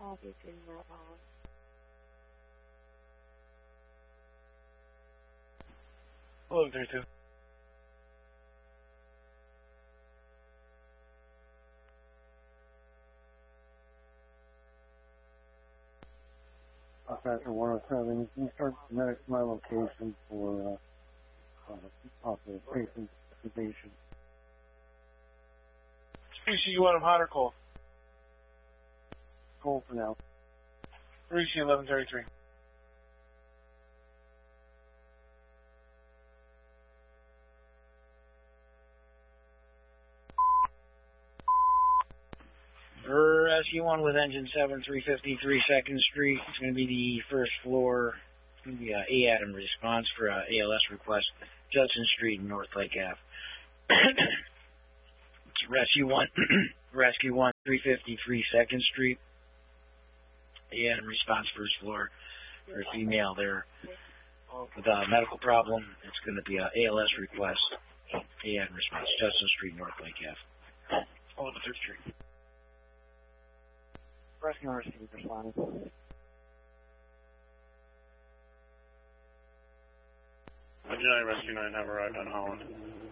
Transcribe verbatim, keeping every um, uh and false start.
Hello, thirty-two. Factor one oh seven, can you start medic my location for uh, uh, possible patient sedation? Species, you want them hot or cold? Cold for now. three C eleven thirty-three. Rescue one with engine seven three fifty-three second Street. It's going to be the first floor. It's going to be a A-Adam response for a A L S request. Judson Street and North Lake Avenue. It's Rescue one. Rescue one three fifty-three second Street. A-Adam response first floor for a female there with a medical problem. It's going to be a A L S request. A-Adam response. Judson Street, North Lake Avenue. Oh, the third Street. Rescue one received responding. Agent Rescue nine have arrived on Holland.